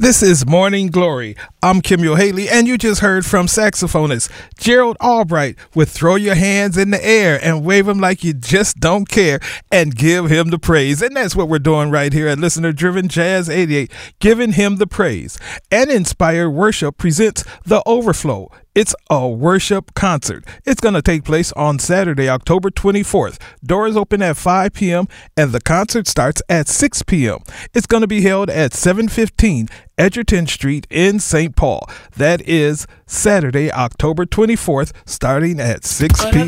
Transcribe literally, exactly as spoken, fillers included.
This is Morning Glory. I'm Kimyo Haley, and you just heard from saxophonist Gerald Albright with Throw Your Hands in the Air and Wave Them Like You Just Don't Care and Give Him the Praise. And that's what we're doing right here at Listener Driven Jazz eighty-eight, giving him the praise. And Inspired Worship presents The Overflow. It's a worship concert. It's going to take place on Saturday, October twenty-fourth. Doors open at five p.m. and the concert starts at six p.m. It's going to be held at seven fifteen Edgerton Street in Saint Paul. That is Saturday, October twenty-fourth, starting at six p.m.